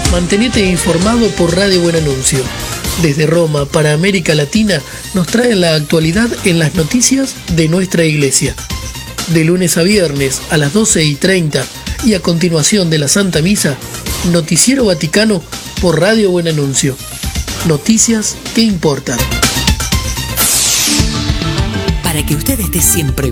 Mantenete informado por Radio Buen Anuncio. Desde Roma para América Latina nos traen la actualidad en las noticias de nuestra iglesia. De lunes a viernes a las 12:30 y a continuación de la Santa Misa, Noticiero Vaticano por Radio Buen Anuncio. Noticias que importan. Para que usted esté siempre